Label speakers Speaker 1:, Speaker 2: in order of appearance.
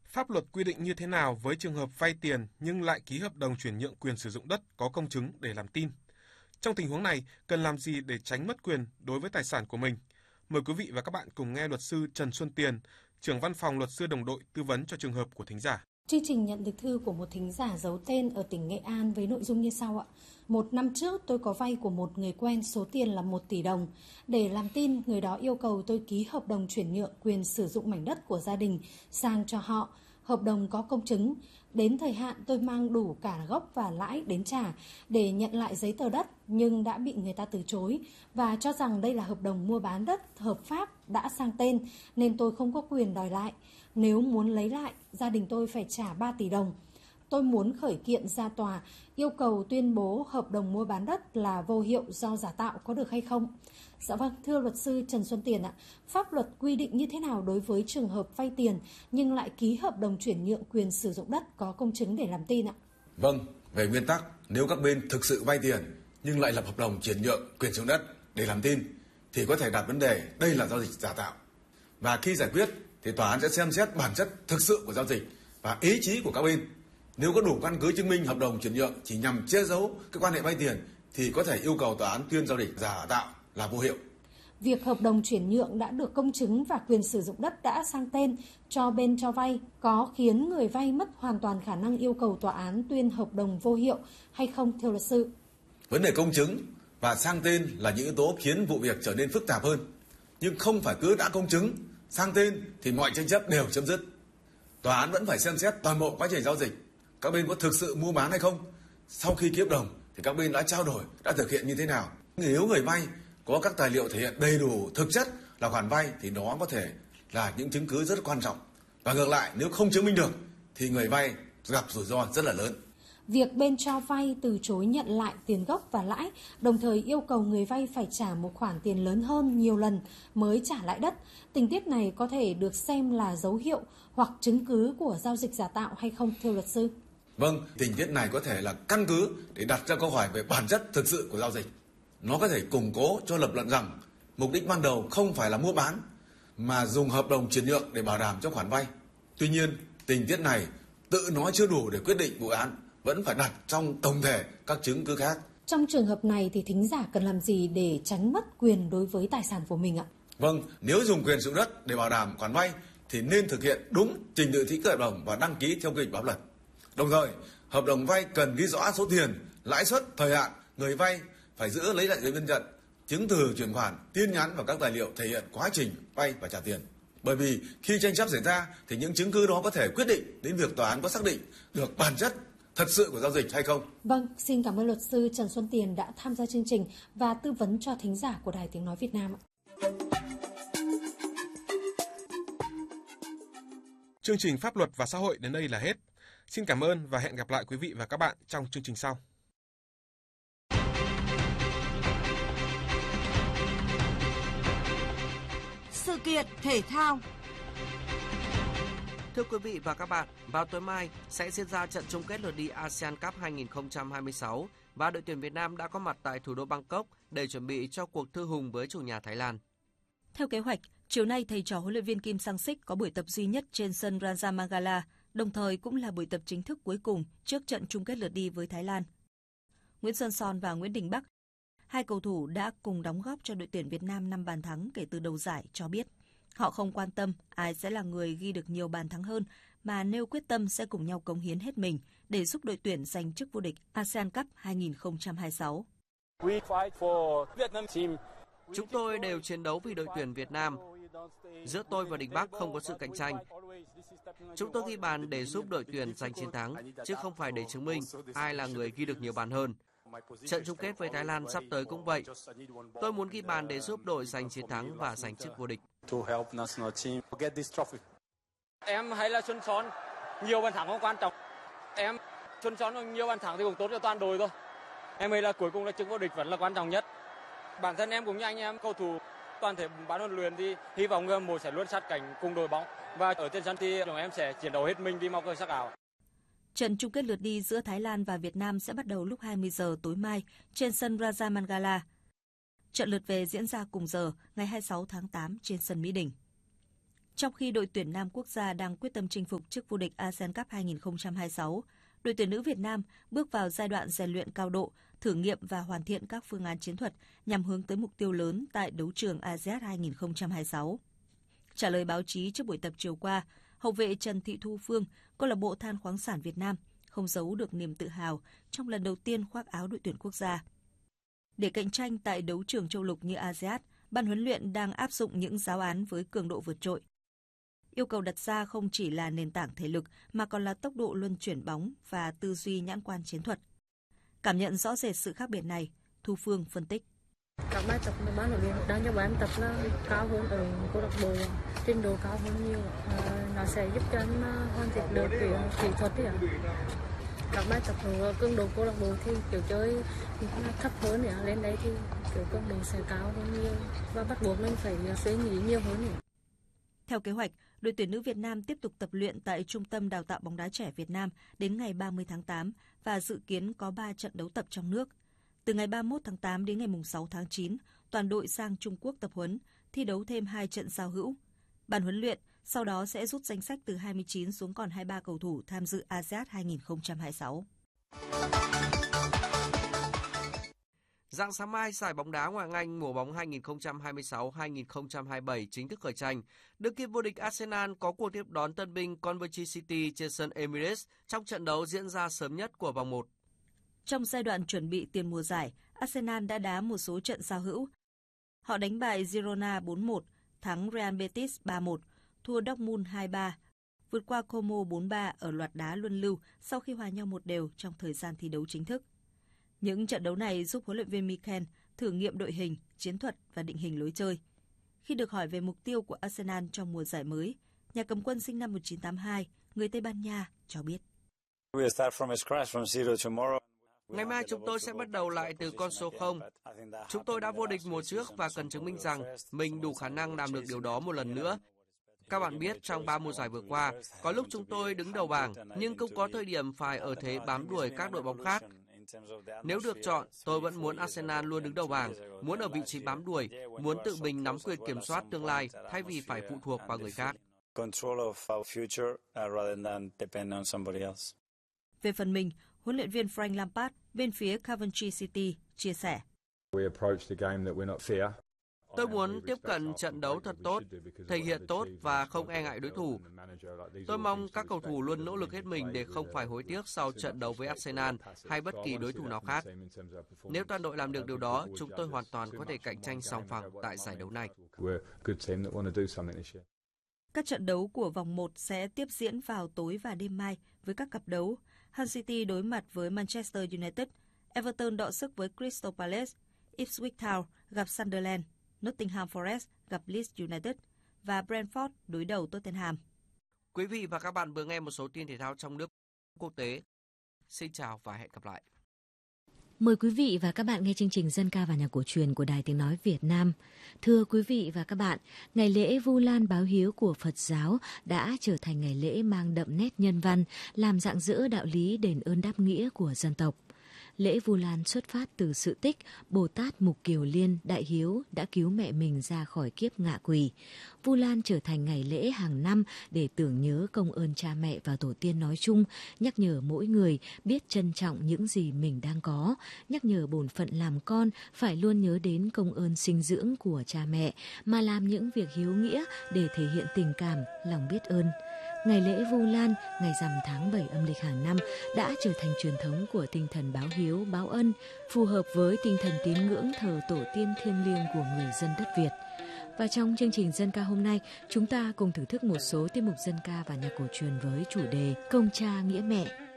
Speaker 1: Pháp luật quy định như thế nào với trường hợp vay tiền nhưng lại ký hợp đồng chuyển nhượng quyền sử dụng đất có công chứng để làm tin? Trong tình huống này, cần làm gì để tránh mất quyền đối với tài sản của mình? Mời quý vị và các bạn cùng nghe luật sư Trần Xuân Tiền, trưởng văn phòng luật sư đồng đội tư vấn cho trường hợp của thính giả.
Speaker 2: Chương trình nhận được thư của một thính giả giấu tên ở tỉnh Nghệ An với nội dung như sau ạ. 1 năm trước tôi có vay của một người quen số tiền là 1 tỷ đồng. Để làm tin, người đó yêu cầu tôi ký hợp đồng chuyển nhượng quyền sử dụng mảnh đất của gia đình sang cho họ. Hợp đồng có công chứng. Đến thời hạn tôi mang đủ cả gốc và lãi đến trả để nhận lại giấy tờ đất nhưng đã bị người ta từ chối và cho rằng đây là hợp đồng mua bán đất hợp pháp đã sang tên nên tôi không có quyền đòi lại. Nếu muốn lấy lại, gia đình tôi phải trả 3 tỷ đồng. Tôi muốn khởi kiện ra tòa, yêu cầu tuyên bố hợp đồng mua bán đất là vô hiệu do giả tạo có được hay không? Dạ vâng, thưa luật sư Trần Xuân Tiền ạ, pháp luật quy định như thế nào đối với trường hợp vay tiền nhưng lại ký hợp đồng chuyển nhượng quyền sử dụng đất có công chứng để làm tin ạ?
Speaker 3: Vâng, về nguyên tắc, nếu các bên thực sự vay tiền nhưng lại lập hợp đồng chuyển nhượng quyền sử dụng đất để làm tin thì có thể đặt vấn đề đây là giao dịch giả tạo. Và khi giải quyết thì tòa án sẽ xem xét bản chất thực sự của giao dịch và ý chí của các bên. Nếu có đủ căn cứ chứng minh hợp đồng chuyển nhượng chỉ nhằm che giấu cái quan hệ vay tiền thì có thể yêu cầu tòa án tuyên giao dịch giả tạo là vô hiệu.
Speaker 2: Việc hợp đồng chuyển nhượng đã được công chứng và quyền sử dụng đất đã sang tên cho bên cho vay có khiến người vay mất hoàn toàn khả năng yêu cầu tòa án tuyên hợp đồng vô hiệu hay không thưa luật sư?
Speaker 3: Vấn đề công chứng và sang tên là những yếu tố khiến vụ việc trở nên phức tạp hơn. Nhưng không phải cứ đã công chứng, sang tên thì mọi tranh chấp đều chấm dứt. Tòa án vẫn phải xem xét toàn bộ quá trình giao dịch. Các bên có thực sự mua bán hay không? Sau khi ký hợp đồng thì các bên đã trao đổi, đã thực hiện như thế nào? Nếu người vay có các tài liệu thể hiện đầy đủ thực chất là khoản vay thì đó có thể là những chứng cứ rất quan trọng. Và ngược lại, nếu không chứng minh được thì người vay gặp rủi ro rất là lớn.
Speaker 2: Việc bên cho vay từ chối nhận lại tiền gốc và lãi, đồng thời yêu cầu người vay phải trả một khoản tiền lớn hơn nhiều lần mới trả lại đất. Tình tiết này có thể được xem là dấu hiệu hoặc chứng cứ của giao dịch giả tạo hay không thưa luật sư?
Speaker 3: Vâng, tình tiết này có thể là căn cứ để đặt ra câu hỏi về bản chất thực sự của giao dịch. Nó có thể củng cố cho lập luận rằng mục đích ban đầu không phải là mua bán mà dùng hợp đồng chuyển nhượng để bảo đảm cho khoản vay. Tuy nhiên, tình tiết này tự nó chưa đủ để quyết định vụ án, vẫn phải đặt trong tổng thể các chứng cứ khác.
Speaker 2: Trong trường hợp này thì thính giả cần làm gì để tránh mất quyền đối với tài sản của mình ạ?
Speaker 3: Vâng, nếu dùng quyền sử dụng đất để bảo đảm khoản vay thì nên thực hiện đúng trình tự ký hợp đồng và đăng ký theo quy định pháp luật. Đồng thời, hợp đồng vay cần ghi rõ số tiền, lãi suất, thời hạn, người vay phải giữ lấy lại giấy biên nhận, chứng từ chuyển khoản, tin nhắn và các tài liệu thể hiện quá trình vay và trả tiền. Bởi vì khi tranh chấp xảy ra thì những chứng cứ đó có thể quyết định đến việc tòa án có xác định được bản chất thật sự của giao dịch hay không.
Speaker 2: Vâng, xin cảm ơn luật sư Trần Xuân Tiền đã tham gia chương trình và tư vấn cho thính giả của Đài Tiếng Nói Việt Nam.
Speaker 1: Chương trình Pháp luật và xã hội đến đây là hết. Xin cảm ơn và hẹn gặp lại quý vị và các bạn trong chương trình sau.
Speaker 4: Sự kiện thể thao.
Speaker 5: Thưa quý vị và các bạn, vào tối mai sẽ diễn ra trận chung kết lượt đi ASEAN Cup 2026 và đội tuyển Việt Nam đã có mặt tại thủ đô Bangkok để chuẩn bị cho cuộc thư hùng với chủ nhà Thái Lan.
Speaker 6: Theo kế hoạch, chiều nay thầy trò huấn luyện viên Kim Sang-sik có buổi tập duy nhất trên sân Raja Mangala, đồng thời cũng là buổi tập chính thức cuối cùng trước trận chung kết lượt đi với Thái Lan. Nguyễn Xuân Son và Nguyễn Đình Bắc, hai cầu thủ đã cùng đóng góp cho đội tuyển Việt Nam 5 bàn thắng kể từ đầu giải, cho biết họ không quan tâm ai sẽ là người ghi được nhiều bàn thắng hơn, mà nêu quyết tâm sẽ cùng nhau cống hiến hết mình để giúp đội tuyển giành chức vô địch ASEAN Cup 2026.
Speaker 5: Chúng tôi đều chiến đấu vì đội tuyển Việt Nam. Giữa tôi và Đình Bắc không có sự cạnh tranh. Chúng tôi ghi bàn để giúp đội tuyển giành chiến thắng, chứ không phải để chứng minh ai là người ghi được nhiều bàn hơn. Trận chung kết với Thái Lan sắp tới cũng vậy. Tôi muốn ghi bàn để giúp đội giành chiến thắng và giành chức vô địch.
Speaker 7: Em hay là Xuân Son, nhiều bàn thắng không quan trọng. Xuân Son nhiều bàn thắng thì cũng tốt cho toàn đội thôi. Em nghĩ là cuối cùng là chức vô địch vẫn là quan trọng nhất. Bản thân em cũng như anh em cầu thủ toàn thể ban huấn luyện thì hy vọng một sẽ luôn sát cánh cùng đội bóng, và ở trên sân thì chúng em sẽ chiến đấu hết mình vì màu cờ sắc áo.
Speaker 6: Trận chung kết lượt đi giữa Thái Lan và Việt Nam sẽ bắt đầu lúc 20 giờ tối mai trên sân Raja Mangala. Trận lượt về diễn ra cùng giờ ngày 26 tháng 8 trên sân Mỹ Đình. Trong khi đội tuyển nam quốc gia đang quyết tâm chinh phục chức vô địch ASEAN Cup 2026, đội tuyển nữ Việt Nam bước vào giai đoạn rèn luyện cao độ, thử nghiệm và hoàn thiện các phương án chiến thuật nhằm hướng tới mục tiêu lớn tại đấu trường ASEAN 2026. Trả lời báo chí trước buổi tập chiều qua, hậu vệ Trần Thị Thu Phương, câu lạc bộ Than khoáng sản Việt Nam, không giấu được niềm tự hào trong lần đầu tiên khoác áo đội tuyển quốc gia. Để cạnh tranh tại đấu trường châu lục như ASEAN, ban huấn luyện đang áp dụng những giáo án với cường độ vượt trội. Yêu cầu đặt ra không chỉ là nền tảng thể lực mà còn là tốc độ luân chuyển bóng và tư duy nhãn quan chiến thuật. Cảm nhận rõ rệt sự khác biệt này, Thu Phương phân tích.
Speaker 8: Các bài tập mà ban huấn luyện đang cho bạn tập là cao hơn ở câu lạc bộ, trình độ cao hơn nhiều. Nó sẽ giúp cho anh hoàn thiện được kỹ thuật đấy ạ. Các bài tập của cường độ câu lạc bộ thì kiểu chơi thấp hơn nữa, lên đây thì kiểu cường độ sẽ cao hơn nhiều và bắt buộc mình phải suy nghĩ nhiều hơn nữa.
Speaker 6: Theo kế hoạch, đội tuyển nữ Việt Nam tiếp tục tập luyện tại Trung tâm Đào tạo bóng đá trẻ Việt Nam đến ngày 30 tháng 8 và dự kiến có 3 trận đấu tập trong nước. Từ ngày 31 tháng 8 đến ngày 6 tháng 9, toàn đội sang Trung Quốc tập huấn, thi đấu thêm 2 trận giao hữu. Ban huấn luyện sau đó sẽ rút danh sách từ 29 xuống còn 23 cầu thủ tham dự ASEAN 2026.
Speaker 5: Rạng sáng mai, giải bóng đá Ngoại hạng Anh mùa bóng 2026-2027 chính thức khởi tranh. Đương kim vô địch Arsenal có cuộc tiếp đón tân binh Coventry City trên sân Emirates trong trận đấu diễn ra sớm nhất của vòng 1.
Speaker 6: Trong giai đoạn chuẩn bị tiền mùa giải, Arsenal đã đá một số trận giao hữu. Họ đánh bại Girona 4-1, thắng Real Betis 3-1, thua Dortmund 2-3, vượt qua Como 4-3 ở loạt đá luân lưu sau khi hòa nhau 1-1 trong thời gian thi đấu chính thức. Những trận đấu này giúp huấn luyện viên Mikel thử nghiệm đội hình, chiến thuật và định hình lối chơi. Khi được hỏi về mục tiêu của Arsenal trong mùa giải mới, nhà cầm quân sinh năm 1982, người Tây Ban Nha, cho biết.
Speaker 5: Ngày mai chúng tôi sẽ bắt đầu lại từ con số 0. Chúng tôi đã vô địch mùa trước và cần chứng minh rằng mình đủ khả năng làm được điều đó một lần nữa. Các bạn biết trong 3 mùa giải vừa qua, có lúc chúng tôi đứng đầu bảng, nhưng cũng có thời điểm phải ở thế bám đuổi các đội bóng khác. Nếu được chọn, tôi vẫn muốn Arsenal luôn đứng đầu bảng, muốn ở vị trí bám đuổi, muốn tự mình nắm quyền kiểm soát tương lai thay vì phải phụ thuộc vào người khác.
Speaker 6: Về phần mình, huấn luyện viên Frank Lampard bên phía Coventry City chia sẻ.
Speaker 5: Tôi muốn tiếp cận trận đấu thật tốt, thể hiện tốt và không e ngại đối thủ. Tôi mong các cầu thủ luôn nỗ lực hết mình để không phải hối tiếc sau trận đấu với Arsenal hay bất kỳ đối thủ nào khác. Nếu toàn đội làm được điều đó, chúng tôi hoàn toàn có thể cạnh tranh sòng phẳng tại giải đấu này.
Speaker 6: Các trận đấu của vòng 1 sẽ tiếp diễn vào tối và đêm mai với các cặp đấu. Hull City đối mặt với Manchester United, Everton đọ sức với Crystal Palace, Ipswich Town gặp Sunderland, Nottingham Forest gặp Leeds United và Brentford đối đầu Tottenham.
Speaker 5: Quý vị và các bạn vừa nghe một số tin thể thao trong nước quốc tế. Xin chào và hẹn gặp lại.
Speaker 9: Mời quý vị và các bạn nghe chương trình Dân ca và nhạc cổ truyền của Đài Tiếng Nói Việt Nam. Thưa quý vị và các bạn, ngày lễ Vu Lan báo hiếu của Phật giáo đã trở thành ngày lễ mang đậm nét nhân văn, làm rạng rỡ đạo lý đền ơn đáp nghĩa của dân tộc. Lễ Vu Lan xuất phát từ sự tích Bồ Tát Mục Kiều Liên đại hiếu đã cứu mẹ mình ra khỏi kiếp ngạ quỷ. Vu Lan trở thành ngày lễ hàng năm để tưởng nhớ công ơn cha mẹ và tổ tiên nói chung, nhắc nhở mỗi người biết trân trọng những gì mình đang có, nhắc nhở bổn phận làm con phải luôn nhớ đến công ơn sinh dưỡng của cha mẹ mà làm những việc hiếu nghĩa để thể hiện tình cảm, lòng biết ơn. Ngày lễ Vu Lan, ngày rằm tháng 7 âm lịch hàng năm đã trở thành truyền thống của tinh thần báo hiếu, báo ân, phù hợp với tinh thần tín ngưỡng thờ tổ tiên thiêng liêng của người dân đất Việt. Và trong chương trình Dân ca hôm nay, chúng ta cùng thưởng thức một số tiết mục dân ca và nhạc cổ truyền với chủ đề Công cha nghĩa mẹ.